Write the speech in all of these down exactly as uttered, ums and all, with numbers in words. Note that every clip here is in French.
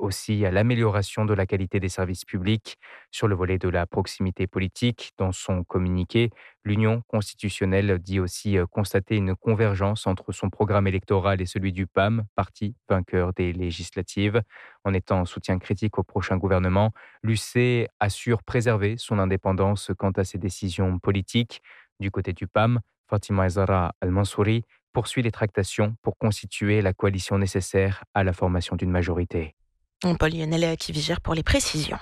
aussi à l'amélioration de la qualité des services publics. Sur le volet de la proximité politique, dans son communiqué, l'Union constitutionnelle dit aussi euh, constater une convergence entre son programme électoral et celui du P A M, parti vainqueur des législatives. En étant en soutien critique au prochain gouvernement, l'U C assure préserver son indépendance quant à ses décisions politiques. Du côté du P A M, Fatima Zahra Al-Mansouri poursuit les tractations pour constituer la coalition nécessaire à la formation d'une majorité. Paul Lionel qui vigère pour les précisions.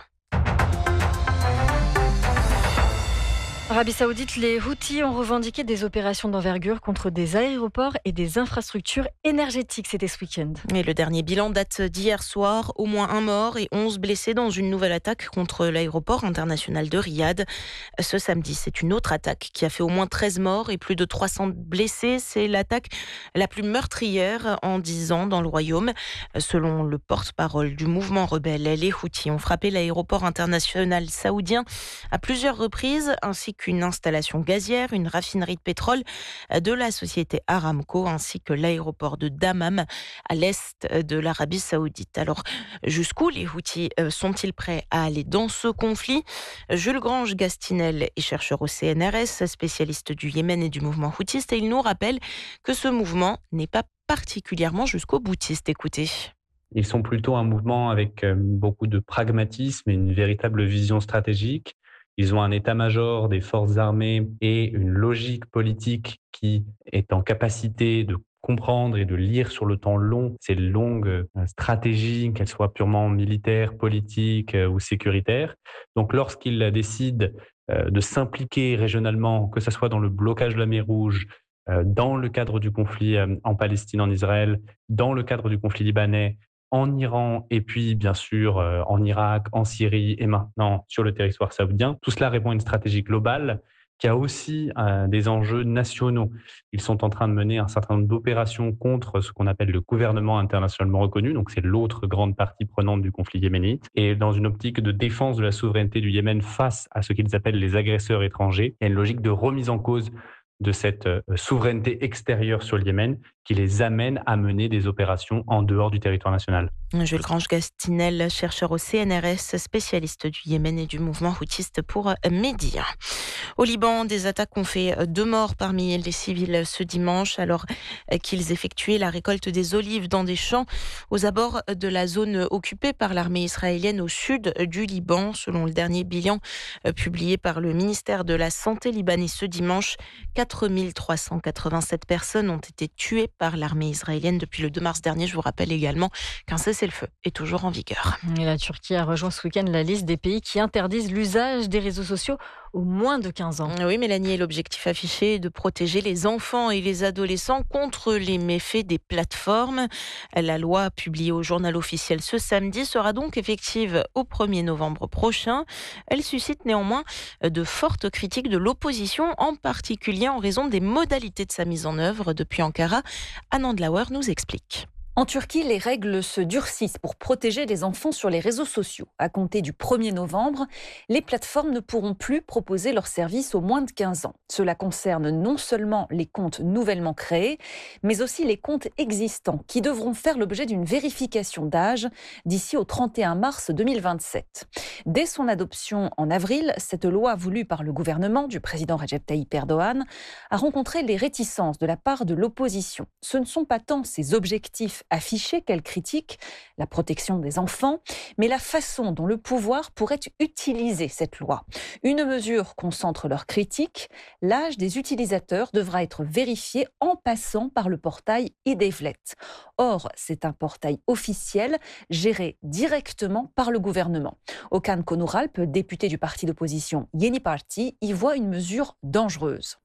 Arabie Saoudite, les Houthis ont revendiqué des opérations d'envergure contre des aéroports et des infrastructures énergétiques. C'était ce week-end. Et le dernier bilan date d'hier soir. Au moins un mort et onze blessés dans une nouvelle attaque contre l'aéroport international de Riyad. Ce samedi, c'est une autre attaque qui a fait au moins treize morts et plus de trois cents blessés. C'est l'attaque la plus meurtrière en dix ans dans le royaume. Selon le porte-parole du mouvement rebelle, les Houthis ont frappé l'aéroport international saoudien à plusieurs reprises, ainsi qu'une installation gazière, une raffinerie de pétrole de la société Aramco, ainsi que l'aéroport de Dammam à l'est de l'Arabie Saoudite. Alors, jusqu'où les Houthis sont-ils prêts à aller dans ce conflit ? Jules Grange-Gastinel est chercheur au C N R S, spécialiste du Yémen et du mouvement houtiste, et il nous rappelle que ce mouvement n'est pas particulièrement jusqu'au boutiste. Écoutez. Ils sont plutôt un mouvement avec beaucoup de pragmatisme et une véritable vision stratégique. Ils ont un état-major des forces armées et une logique politique qui est en capacité de comprendre et de lire sur le temps long ces longues stratégies, qu'elles soient purement militaires, politiques ou sécuritaires. Donc lorsqu'ils décident de s'impliquer régionalement, que ce soit dans le blocage de la mer Rouge, dans le cadre du conflit en Palestine, en Israël, dans le cadre du conflit libanais, en Iran et puis bien sûr euh, en Irak, en Syrie et maintenant sur le territoire saoudien. Tout cela répond à une stratégie globale qui a aussi euh, des enjeux nationaux. Ils sont en train de mener un certain nombre d'opérations contre ce qu'on appelle le gouvernement internationalement reconnu, donc c'est l'autre grande partie prenante du conflit yéménite. Et dans une optique de défense de la souveraineté du Yémen face à ce qu'ils appellent les agresseurs étrangers, il y a une logique de remise en cause de cette souveraineté extérieure sur le Yémen qui les amène à mener des opérations en dehors du territoire national. Jules Grange-Gastinel, chercheur au C N R S, spécialiste du Yémen et du mouvement houtiste pour Média. Au Liban, des attaques ont fait deux morts parmi les civils ce dimanche alors qu'ils effectuaient la récolte des olives dans des champs aux abords de la zone occupée par l'armée israélienne au sud du Liban. Selon le dernier bilan publié par le ministère de la Santé libanais ce dimanche, quatre mille trois cent quatre-vingt-sept personnes ont été tuées par l'armée israélienne depuis le deux mars dernier. Je vous rappelle également qu'un cessez-le-feu est toujours en vigueur. Et la Turquie a rejoint ce week-end la liste des pays qui interdisent l'usage des réseaux sociaux aux moins de quinze ans. Oui, Mélanie, et l'objectif affiché est de protéger les enfants et les adolescents contre les méfaits des plateformes. La loi publiée au journal officiel ce samedi sera donc effective au premier novembre prochain. Elle suscite néanmoins de fortes critiques de l'opposition, en particulier en raison des modalités de sa mise en œuvre. Depuis Ankara, Anand Lauer nous explique. En Turquie, les règles se durcissent pour protéger les enfants sur les réseaux sociaux. À compter du premier novembre, les plateformes ne pourront plus proposer leurs services aux moins de quinze ans. Cela concerne non seulement les comptes nouvellement créés, mais aussi les comptes existants qui devront faire l'objet d'une vérification d'âge d'ici au trente et un mars deux mille vingt-sept. Dès son adoption en avril, cette loi voulue par le gouvernement du président Recep Tayyip Erdogan a rencontré les réticences de la part de l'opposition. Ce ne sont pas tant ses objectifs affichée qu'elle critique, la protection des enfants, mais la façon dont le pouvoir pourrait utiliser cette loi. Une mesure concentre leur critique, l'âge des utilisateurs devra être vérifié en passant par le portail e-Devlet. Or, c'est un portail officiel géré directement par le gouvernement. Okan Konuralp, député du parti d'opposition Yeni Parti, y voit une mesure dangereuse.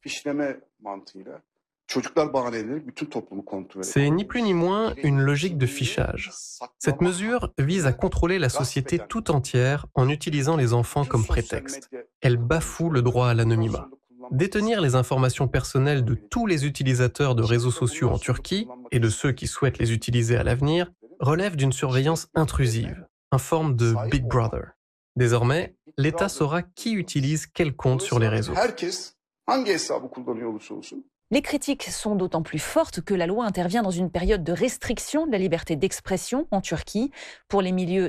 C'est ni plus ni moins une logique de fichage. Cette mesure vise à contrôler la société tout entière en utilisant les enfants comme prétexte. Elle bafoue le droit à l'anonymat. Détenir les informations personnelles de tous les utilisateurs de réseaux sociaux en Turquie et de ceux qui souhaitent les utiliser à l'avenir relève d'une surveillance intrusive, une forme de Big Brother. Désormais, l'État saura qui utilise quel compte sur les réseaux. Les critiques sont d'autant plus fortes que la loi intervient dans une période de restriction de la liberté d'expression en Turquie. Pour les milieux